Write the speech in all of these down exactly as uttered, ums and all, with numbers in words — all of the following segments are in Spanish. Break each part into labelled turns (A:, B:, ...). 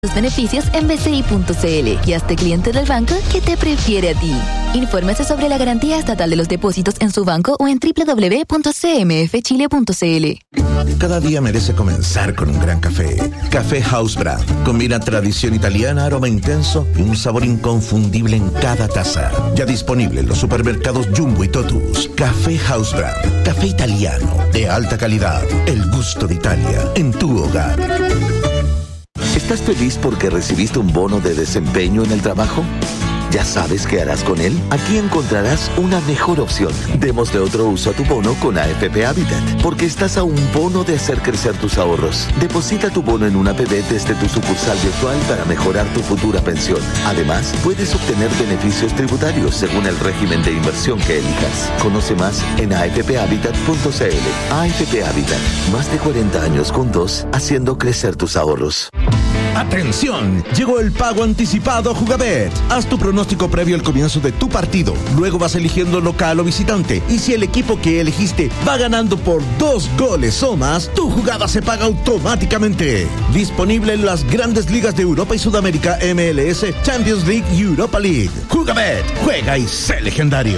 A: Tus beneficios en b c i punto c l y hazte cliente del banco que te prefiere a ti. Infórmese sobre la garantía estatal de los depósitos en su banco o en doble u doble u doble u punto c m f chile punto c l.
B: Cada día merece comenzar con un gran café. Café House Brand. Combina tradición italiana, aroma intenso y un sabor inconfundible en cada taza. Ya disponible en los supermercados Jumbo y Totus. Café House Brand. Café italiano de alta calidad. El gusto de Italia en tu hogar.
C: ¿Estás feliz porque recibiste un bono de desempeño en el trabajo? ¿Ya sabes qué harás con él? Aquí encontrarás una mejor opción. Démosle otro uso a tu bono con A F P Habitat, porque estás a un bono de hacer crecer tus ahorros. Deposita tu bono en una A P B desde tu sucursal virtual para mejorar tu futura pensión. Además, puedes obtener beneficios tributarios según el régimen de inversión que elijas. Conoce más en a f p habitat punto c l. A F P Habitat, más de cuarenta años juntos, haciendo crecer tus ahorros.
B: ¡Atención! Llegó el pago anticipado Jugabet. Haz tu pronóstico previo al comienzo de tu partido. Luego vas eligiendo local o visitante. Y si el equipo que elegiste va ganando por dos goles o más, tu jugada se paga automáticamente. Disponible en las grandes ligas de Europa y Sudamérica, M L S, Champions League y Europa League. Jugabet. Juega y sé legendario.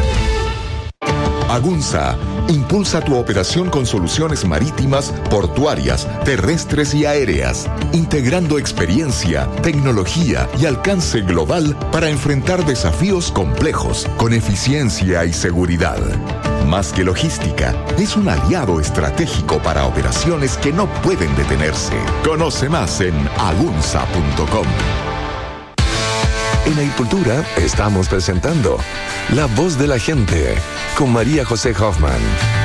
D: Agunza impulsa tu operación con soluciones marítimas, portuarias, terrestres y aéreas, integrando experiencia, tecnología y alcance global para enfrentar desafíos complejos con eficiencia y seguridad. Más que logística, es un aliado estratégico para operaciones que no pueden detenerse. Conoce más en agunza punto com.
E: En Agricultura estamos presentando La Voz de la Gente con María José Hoffman.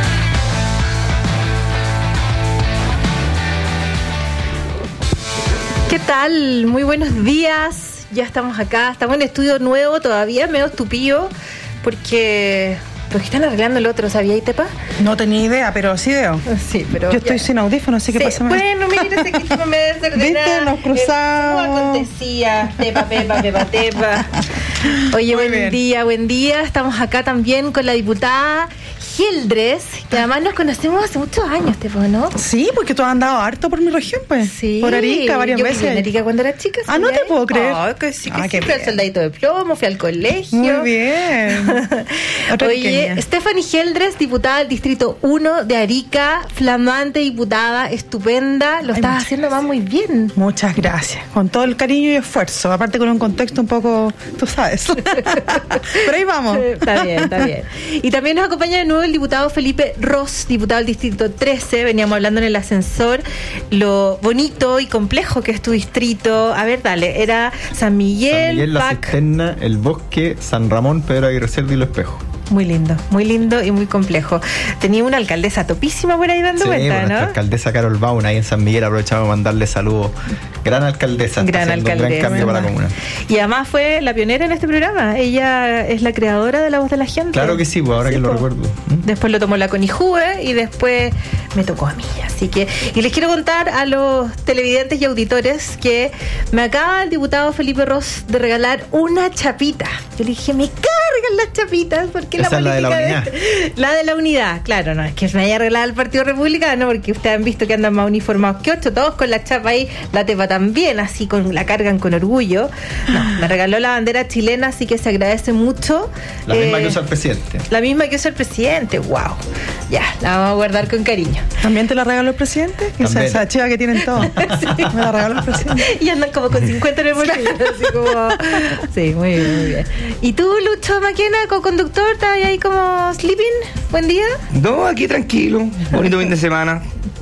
F: ¿Qué tal? Muy buenos días. Ya estamos acá, estamos en estudio nuevo todavía, medio estúpido, porque... porque están arreglando el otro, ¿sabía, Itepa?
G: No tenía idea, pero sí veo.
F: Sí, pero...
G: Yo estoy
F: ya.
G: sin audífonos, así que
F: sí.
G: pásame.
F: Bueno, mira, sé que esto no me debe ser de
G: ¿Viste?
F: nada.
G: Nos cruzamos.
F: ¿Cómo acontecía? Tepa, pepa, pepa, tepa. Oye,
G: Muy
F: buen
G: bien.
F: día, buen día. Estamos acá también con la diputada Gildres, que además nos conocemos hace muchos años, Tepa, ¿no?
G: Sí, porque tú has andado harto por mi región, pues.
F: Sí.
G: Por Arica varias
F: Yo
G: veces.
F: viví en Arica cuando era chica.
G: Ah, no
F: ¿sabías?
G: te puedo creer.
F: Ah, que sí, que
G: Ah,
F: sí.
G: qué
F: Fui al
G: bien.
F: soldadito de plomo, fui al colegio.
G: Muy bien. Otra
F: Oye,
G: pequeña.
F: Stephanie Gildres, diputada del Distrito uno de Arica, flamante diputada, estupenda. Lo
G: Ay,
F: estás
G: muchas
F: haciendo, va muy bien.
G: Muchas gracias. Con todo el cariño y esfuerzo. Aparte con un contexto un poco, tú sabes. Pero ahí vamos.
F: Está bien, está bien. Y también nos acompaña de nuevo el diputado Felipe Ross, diputado del Distrito trece. Veníamos hablando en el ascensor lo bonito y complejo que es tu distrito. A ver, dale, era San Miguel,
H: San Miguel, La
F: Pac.
H: Cisterna, El Bosque, San Ramón, Pedro Aguirre Cerda y Los Espejos.
F: Muy lindo, muy lindo y muy complejo. Tenía una alcaldesa topísima por ahí dando
H: Sí,
F: vuelta,
H: bueno,
F: ¿no?
H: nuestra alcaldesa Carol Baun ahí en San Miguel, aprovechamos de mandarle saludos. Gran alcaldesa, está
F: Gran
H: haciendo
F: alcaldesa.
H: un gran cambio para la comuna.
F: Y además fue la pionera en este programa. Ella es la creadora de La Voz de la Gente.
H: Claro que sí, pues ahora
F: Sí,
H: que lo
F: po.
H: recuerdo. ¿Mm?
F: Después lo tomó la Conijue y después me tocó a mí. Así que, y les quiero contar a los televidentes y auditores que me acaba el diputado Felipe Ross de regalar una chapita. Yo le dije, me cargan las chapitas porque
H: Esa
F: la
H: es la de la
F: política
H: unidad.
F: la de la unidad, claro, no es que me haya arreglado el Partido Republicano, porque ustedes han visto que andan más uniformados que ocho, todos con la chapa ahí, la tepa también, así con la cargan con orgullo. No, me regaló la bandera chilena, así que se agradece mucho.
H: La misma
F: Eh,
H: que usa el presidente.
F: La misma que usa el presidente, wow. Ya, la vamos a guardar con cariño.
G: ¿También te la regaló el presidente? Que esa,
H: También.
G: esa chiva que tienen todos. Me la regaló el presidente.
F: Y andan como con cincuenta en el bolsillo, así como... Sí, muy bien, muy bien. ¿Y tú, Lucho Maquena, co-conductor, estás ahí como sleeping? Buen día.
I: No, aquí tranquilo, bonito fin de semana,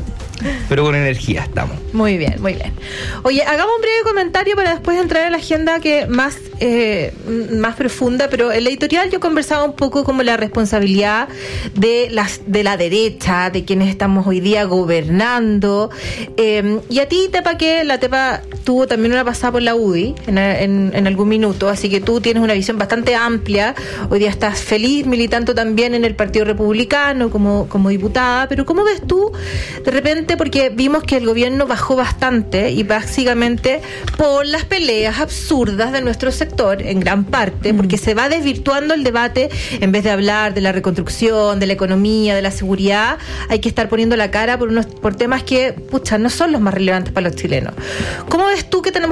I: pero con energía estamos.
F: Muy bien, muy bien. Oye, hagamos un breve comentario para después entrar a la agenda que más, eh, más profunda, pero en la editorial yo conversaba un poco como la responsabilidad de las de la derecha, de quienes estamos hoy día gobernando. Eh, y a ti, Tepa, que la Tepa tuvo también una pasada por la U D I en, en, en algún minuto, así que tú tienes una visión bastante amplia. Hoy día estás feliz militando también en el Partido Republicano como, como diputada, pero ¿cómo ves tú de repente? Porque vimos que el gobierno bajó bajó bastante, y básicamente por las peleas absurdas de nuestro sector, en gran parte, porque se va desvirtuando el debate. En vez de hablar de la reconstrucción, de la economía, de la seguridad, hay que estar poniendo la cara por unos por temas que, pucha, no son los más relevantes para los chilenos. ¿Cómo ves tú que tenemos